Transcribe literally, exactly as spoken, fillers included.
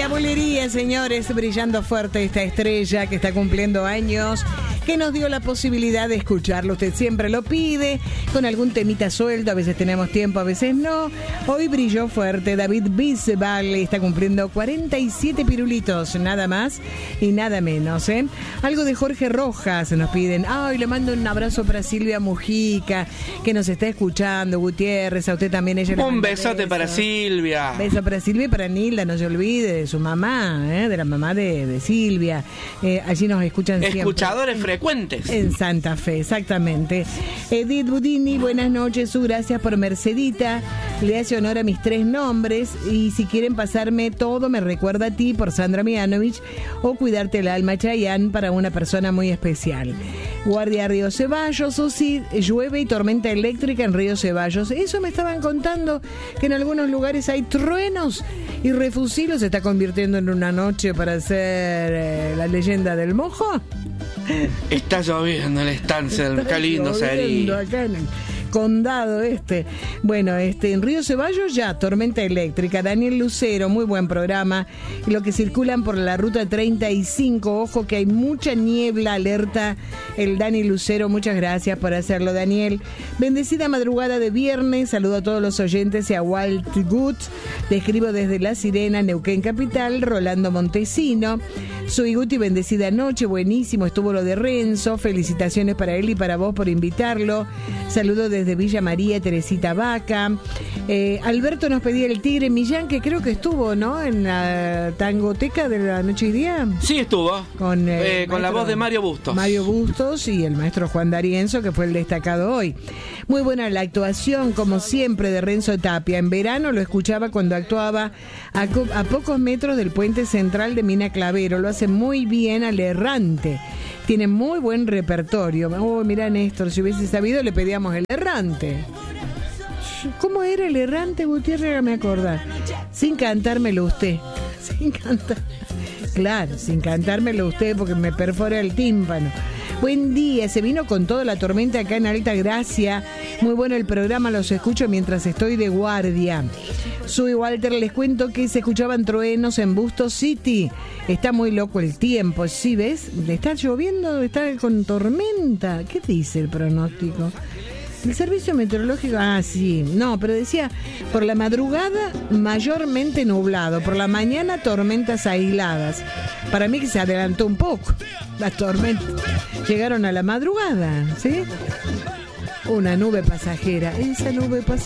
la bolería, señores, brillando fuerte esta estrella que está cumpliendo años, que nos dio la posibilidad de escucharlo. Usted siempre lo pide, con algún temita suelto, a veces tenemos tiempo, a veces no. Hoy brilló fuerte David Bisbal, está cumpliendo cuarenta y siete pirulitos, nada más y nada menos, ¿eh? Algo de Jorge Rojas nos piden. Ay, le mando un abrazo para Silvia Mujica, que nos está escuchando, Gutiérrez, a usted también. Ella un besote besos. Para Silvia. Beso para Silvia y para Nilda, no se olvide de su mamá, ¿eh? De la mamá de, de Silvia. Eh, allí nos escuchan siempre. Escuchadores frecuentes. En Santa Fe, exactamente. Edith Budini, buenas noches, su gracias por Mercedita. Le hace honor a mis tres nombres y si quieren pasarme todo, me recuerda a ti por Sandra Mianovich o Cuidarte el alma Chayán para una persona muy especial. Guardia Río Ceballos, o si llueve y tormenta eléctrica en Río Ceballos. Eso me estaban contando, que en algunos lugares hay truenos y Refusilo se está convirtiendo en una noche para hacer eh, la leyenda del mojo. Está lloviendo en la estancia del qué lindo sería. Acá en el condado este. Bueno, este en Río Ceballos ya, tormenta eléctrica. Daniel Lucero, muy buen programa. Y lo que circulan por la ruta treinta y cinco, ojo que hay mucha niebla, alerta el Dani Lucero, muchas gracias por hacerlo, Daniel. Bendecida madrugada de viernes, saludo a todos los oyentes y a Walt Good. Te escribo desde La Sirena, Neuquén Capital, Rolando Montesino. Soy Guti, bendecida noche, buenísimo, estuvo lo de Renzo, felicitaciones para él y para vos por invitarlo. Saludo desde Villa María, Teresita Vaca. Eh, Alberto nos pedía el Tigre Millán, que creo que estuvo, ¿no? En la tangoteca de la noche y día. Sí, estuvo. Con, eh, eh, con la voz de Mario Bustos. Mario Bustos y el maestro Juan D'Arienzo, que fue el destacado hoy. Muy buena la actuación, como siempre, de Renzo Tapia. En verano lo escuchaba cuando actuaba a, co- a pocos metros del puente central de Mina Clavero. Lo hace muy bien al errante. Tiene muy buen repertorio. Oh, mirá, Néstor, si hubiese sabido le pedíamos el errante. ¿Cómo era el errante, Gutiérrez? Me acordar. Sin cantármelo usted. Sin cantar. Claro, sin cantármelo usted porque me perfora el tímpano. Buen día, se vino con toda la tormenta acá en Alta Gracia. Muy bueno el programa, los escucho mientras estoy de guardia. Soy Walter, les cuento que se escuchaban truenos en Bustos City. Está muy loco el tiempo, ¿sí ves? Está lloviendo, está con tormenta. ¿Qué dice el pronóstico? El servicio meteorológico, ah, sí, no, pero decía, por la madrugada mayormente nublado, por la mañana tormentas aisladas. Para mí que se adelantó un poco las tormentas. Llegaron a la madrugada, ¿sí? Una nube pasajera, esa nube pasajera.